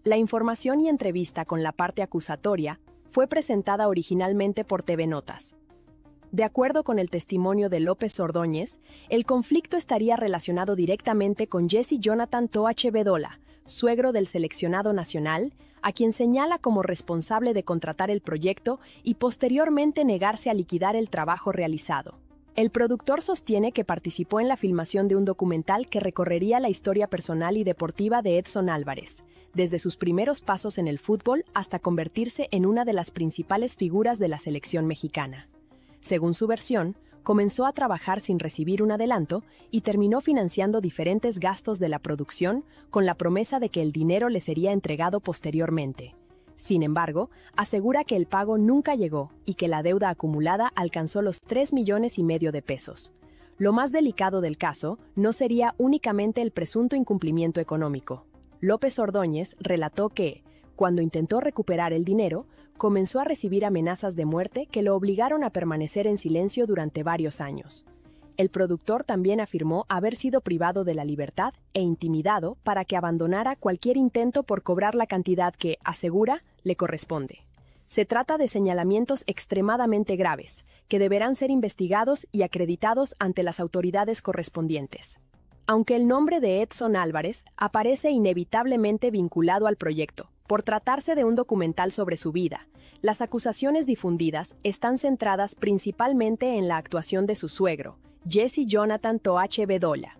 La información y entrevista con la parte acusatoria fue presentada originalmente por TV Notas. De acuerdo con el testimonio de López Ordóñez, el conflicto estaría relacionado directamente con Jesse Jonathan Toache Bedolla, suegro del seleccionado nacional, a quien señala como responsable de contratar el proyecto y posteriormente negarse a liquidar el trabajo realizado. El productor sostiene que participó en la filmación de un documental que recorrería la historia personal y deportiva de Edson Álvarez, desde sus primeros pasos en el fútbol hasta convertirse en una de las principales figuras de la selección mexicana. Según su versión, comenzó a trabajar sin recibir un adelanto y terminó financiando diferentes gastos de la producción con la promesa de que el dinero le sería entregado posteriormente. Sin embargo, asegura que el pago nunca llegó y que la deuda acumulada alcanzó los 3,5 millones de pesos. Lo más delicado del caso no sería únicamente el presunto incumplimiento económico. López Ordóñez relató que, cuando intentó recuperar el dinero, comenzó a recibir amenazas de muerte que lo obligaron a permanecer en silencio durante varios años. El productor también afirmó haber sido privado de la libertad e intimidado para que abandonara cualquier intento por cobrar la cantidad que, asegura, le corresponde. Se trata de señalamientos extremadamente graves, que deberán ser investigados y acreditados ante las autoridades correspondientes. Aunque el nombre de Edson Álvarez aparece inevitablemente vinculado al proyecto, por tratarse de un documental sobre su vida, las acusaciones difundidas están centradas principalmente en la actuación de su suegro, Jesse Jonathan Toache Bedolla.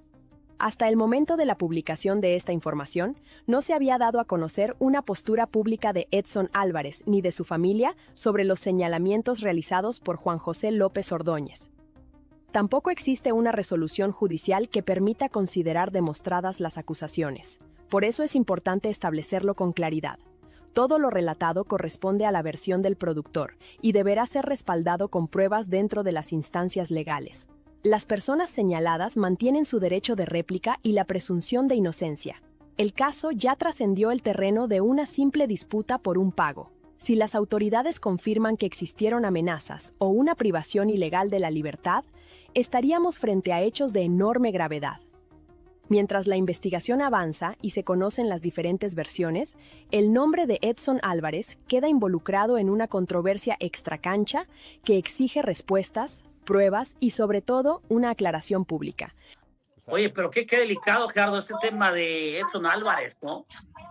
Hasta el momento de la publicación de esta información, no se había dado a conocer una postura pública de Edson Álvarez ni de su familia sobre los señalamientos realizados por Juan José López Ordóñez. Tampoco existe una resolución judicial que permita considerar demostradas las acusaciones. Por eso es importante establecerlo con claridad. Todo lo relatado corresponde a la versión del productor y deberá ser respaldado con pruebas dentro de las instancias legales. Las personas señaladas mantienen su derecho de réplica y la presunción de inocencia. El caso ya trascendió el terreno de una simple disputa por un pago. Si las autoridades confirman que existieron amenazas o una privación ilegal de la libertad, estaríamos frente a hechos de enorme gravedad. Mientras la investigación avanza y se conocen las diferentes versiones, el nombre de Edson Álvarez queda involucrado en una controversia extracancha que exige respuestas, pruebas y, sobre todo, una aclaración pública. Oye, pero qué delicado, Gerardo, este tema de Edson Álvarez, ¿no?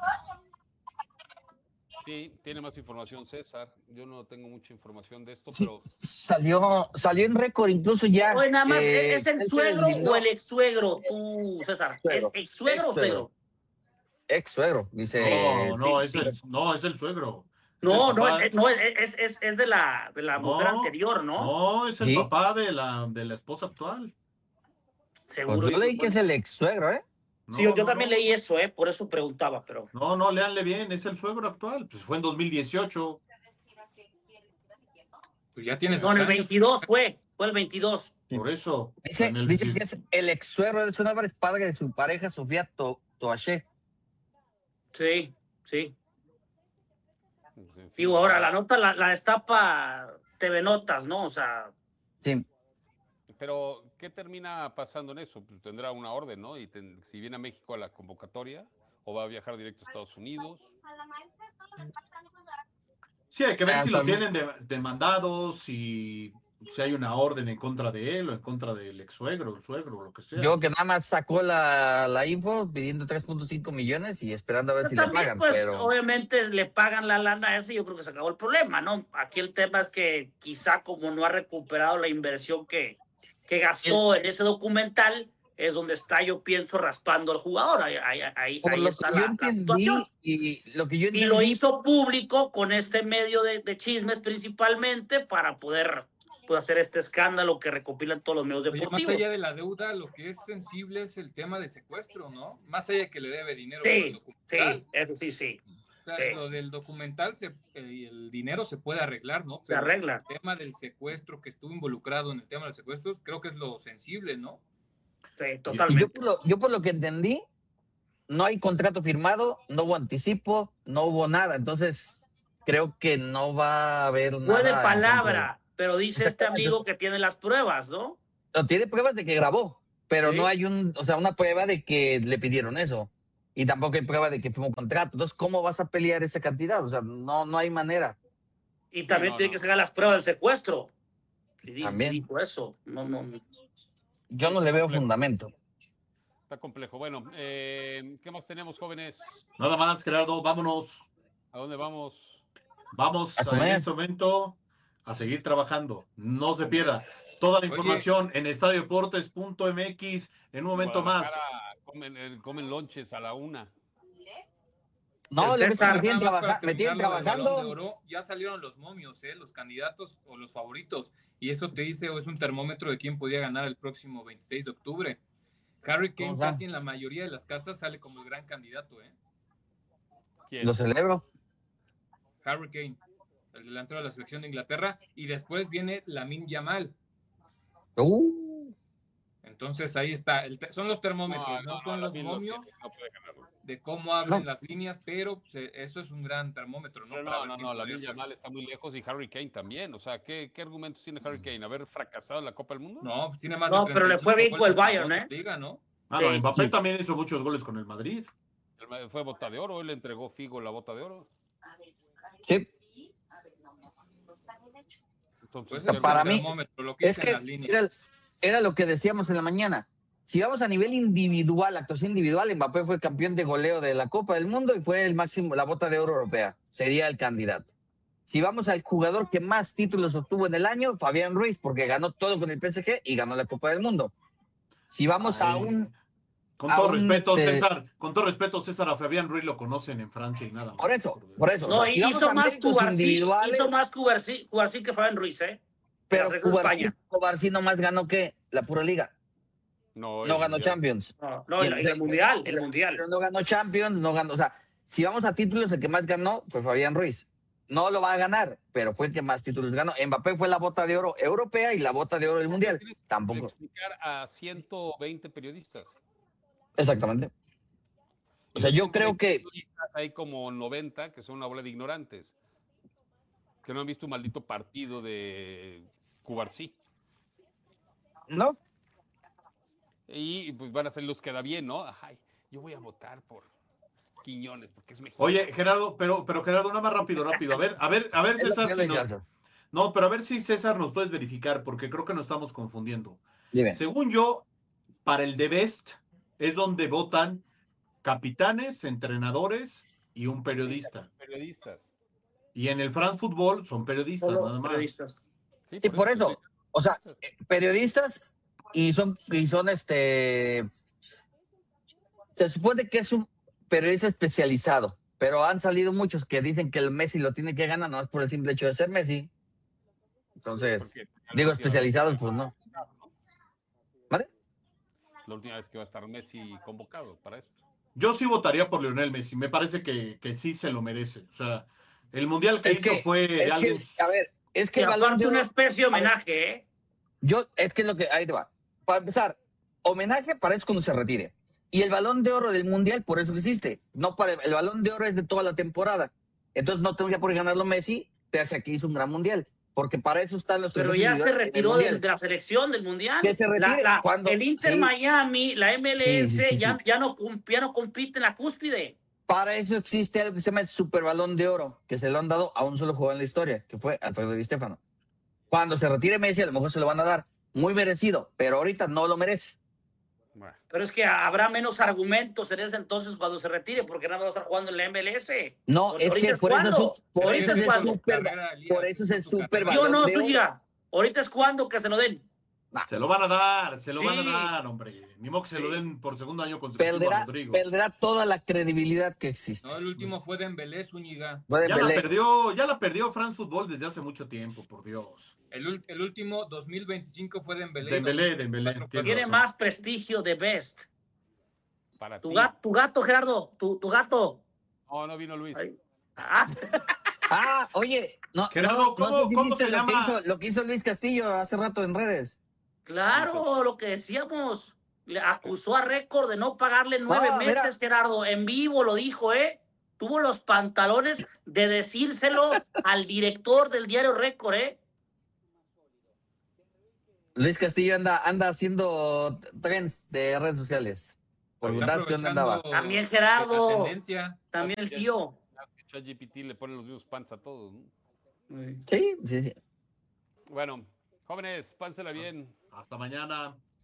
Sí, tiene más información César. Yo no tengo mucha información de esto, sí, pero... Salió en récord incluso ya. Oye, nada más, ¿es el suegro o el ex-suegro, tú, César? ¿Es ex-suegro o suegro? Ex-suegro, dice. No, es el suegro. No, es de la mujer anterior, ¿no? No, es el papá de la esposa actual. Seguro. Pues yo leí que es el ex-suegro, ¿eh? Sí, yo también leí eso, por eso preguntaba, pero... No, léanle bien, es el suegro actual. Pues fue en 2018. Pues ya tienes... No, en el 22 fue el 22. Por eso. Dice que es el ex-suegro de Edson Álvarez, padre de su pareja Sofía Toache. Sí. Digo, ahora la nota la destapa TV Notas, ¿no? O sea... Sí. Pero, ¿qué termina pasando en eso? Pues tendrá una orden, ¿no? Y si viene a México a la convocatoria, o va a viajar directo a Estados Unidos. Sí, hay que ver si lo tienen demandados, si hay una orden en contra de él o en contra del ex-suegro, el suegro, lo que sea. Yo que nada más sacó la info pidiendo 3,5 millones y esperando a ver si le pagan. Pues pero... obviamente le pagan la lana a ese, yo creo que se acabó el problema, ¿no? Aquí el tema es que quizá como no ha recuperado la inversión que gastó en ese documental, es donde está, yo pienso, raspando al jugador. Ahí está la situación. Y lo hizo público con este medio de chismes principalmente para poder hacer este escándalo que recopilan todos los medios deportivos. Más allá de la deuda, lo que es sensible es el tema de secuestro, ¿no? Más allá de que le debe dinero. Sí. O sea, lo del documental, el dinero se puede arreglar, ¿no? Pero se arregla. El tema del secuestro, que estuvo involucrado en el tema del secuestro, creo que es lo sensible, ¿no? Sí, totalmente. Yo por lo que entendí, no hay contrato firmado, no hubo anticipo, no hubo nada. Entonces, creo que no va a haber nada. Fue de palabra, pero dice este amigo que tiene las pruebas, ¿no? No, tiene pruebas de que grabó, pero no hay una prueba de que le pidieron eso. y tampoco hay prueba de que fue un contrato. Entonces, ¿cómo vas a pelear esa cantidad? O sea, no hay manera. Y también tiene que sacar las pruebas del secuestro. También. Dijo eso. No. Yo no le veo fundamento. Está complejo. Bueno, ¿qué más tenemos, jóvenes? Nada más, Gerardo, vámonos. ¿A dónde vamos? Vamos A comer. en este momento a seguir trabajando. No se pierda. Toda la información en estadiodeportes.mx en un momento más. Comen lonches a la 1:00. No, lo que César, me tienen trabajando. Ya salieron los momios, los candidatos o los favoritos. Y eso te dice, o es un termómetro de quién podía ganar el próximo 26 de octubre. Harry Kane casi en la mayoría de las casas sale como el gran candidato. ¿Quién? Lo celebro. Harry Kane, el delantero de la selección de Inglaterra. Y después viene Lamine Yamal. Entonces ahí está. Son los termómetros, no son los momios de cómo abren las líneas, pero pues, eso es un gran termómetro. No, Lamine Yamal está muy lejos y Harry Kane también. O sea, ¿qué argumentos tiene Harry Kane? ¿Haber fracasado en la Copa del Mundo? No, pues tiene más de 35. Pero le fue bien con el Bayern, Liga, ¿no? Mbappé también hizo muchos goles con el Madrid. Fue bota de oro, él le entregó Figo la bota de oro. Sí. Entonces, pues, para mí, es que era lo que decíamos en la mañana. Si vamos a nivel individual, actuación individual, Mbappé fue campeón de goleo de la Copa del Mundo y fue el máximo, la bota de oro europea. Sería el candidato. Si vamos al jugador que más títulos obtuvo en el año, Fabián Ruiz, porque ganó todo con el PSG y ganó la Copa del Mundo. Si vamos a un... Con todo respeto, César, a Fabián Ruiz lo conocen en Francia y nada más. Por eso. No, o sea, si hizo más Cubarsí, Cubarsí que Fabián Ruiz, Pero Cubarsí nomás ganó ¿qué? La pura liga. No ganó Champions. No, el Mundial. Pero no ganó Champions, no ganó. O sea, si vamos a títulos, el que más ganó fue Fabián Ruiz. No lo va a ganar, pero fue el que más títulos ganó. Mbappé fue la bota de oro europea y la bota de oro del Mundial. Tampoco. Explicar a 120 periodistas. Exactamente. O sea, yo creo que... Hay como 90 que son una bola de ignorantes, que no han visto un maldito partido de Cubarsí. ¿No? Y pues van a ser los que da bien, ¿no? Ay, yo voy a votar por Quiñones porque es mexicano. Oye, Gerardo, pero Gerardo, nada más rápido. A ver, César. Pero a ver si César nos puedes verificar, porque creo que nos estamos confundiendo. Dime. Según yo, para el The Best es donde votan capitanes, entrenadores y un periodista. Periodistas. Y en el France Football son periodistas, nada más. Periodistas. Sí, por eso. O sea, periodistas y son se supone que es un periodista especializado, pero han salido muchos que dicen que el Messi lo tiene que ganar, no es por el simple hecho de ser Messi. Entonces, digo especializados, pues no. ¿Vale? La última vez que va a estar Messi convocado para eso. Yo sí votaría por Lionel Messi, me parece que sí se lo merece. O sea, el mundial que hizo fue de alguien... Es que el balón de una especie de homenaje, ahí te va. Para empezar, homenaje para eso cuando se retire. Y el balón de oro del mundial, por eso existe. El balón de oro es de toda la temporada. Entonces no tendría por qué ganarlo Messi, pese a que hizo un gran mundial. Porque para eso están los... Pero ya se retiró de la selección del mundial. Que se retire. El Inter Miami, la MLS, ya no compite en la cúspide. Para eso existe algo que se llama el Super Balón de Oro, que se lo han dado a un solo jugador en la historia, que fue Alfredo Di Stéfano. Cuando se retire Messi, a lo mejor se lo van a dar. Muy merecido, pero ahorita no lo merece. Pero es que habrá menos argumentos en ese entonces cuando se retire, porque nada va a estar jugando en la MLS. No, es que por eso es el Super Balón de Oro. Yo no, Zuñiga. Ahorita es cuando que se lo den. Se lo van a dar, hombre. Ni modo que se lo den por segundo año consecutivo a Rodrigo. Perderá toda la credibilidad que existe. No, el último fue Dembélé, Zúñiga. Ya la perdió France Football desde hace mucho tiempo, por Dios. El último 2025 fue Dembélé. Dembélé. Tiene más prestigio de Best. Para tu gato, Gerardo, tu gato. No vino Luis. Oye, Gerardo, ¿cómo se llama? Lo que hizo Luis Castillo hace rato en redes. Claro, lo que decíamos. Le acusó a Récord de no pagarle 9 meses, Gerardo. En vivo lo dijo, Tuvo los pantalones de decírselo al director del diario Récord, Luis Castillo anda haciendo trends de redes sociales. Preguntaste dónde andaba. También Gerardo. También el tío. ChatGPT le pone los mismos pants a todos, ¿no? Sí. Bueno, jóvenes, pánsela bien. Hasta mañana.